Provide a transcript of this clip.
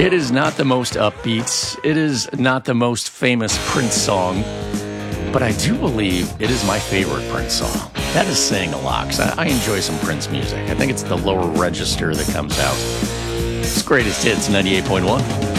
It is not the most upbeat. It is not the most famous Prince song, but I do believe it is my favorite Prince song. That is saying a lot, because I enjoy some Prince music. I think it's the lower register that comes out. It's Greatest Hits 98.1.